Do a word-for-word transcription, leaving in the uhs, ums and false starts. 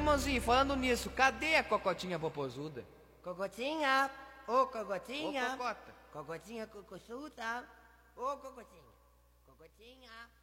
irmãozinho, falando nisso, cadê a cocotinha popozuda? Cocotinha, ô cocotinha. Ô, cocota. Cocotinha cocosuda. Ô cocotinha. Cocotinha.